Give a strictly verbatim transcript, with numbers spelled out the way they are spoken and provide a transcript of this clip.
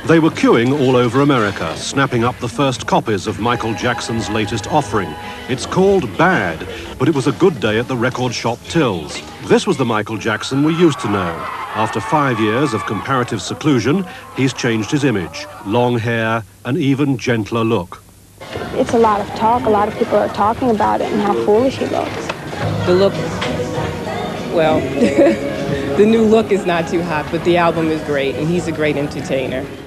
They were queuing all over America, snapping up the first copies of Michael Jackson's latest offering. It's called Bad, but it was a good day at the record shop tills. This was the Michael Jackson we used to know. After five years of comparative seclusion, he's changed his image. Long hair, an even gentler look. It's a lot of talk. A lot of people are talking about it and how foolish he looks. The look, well, the new look is not too hot, but the album is great, and he's a great entertainer.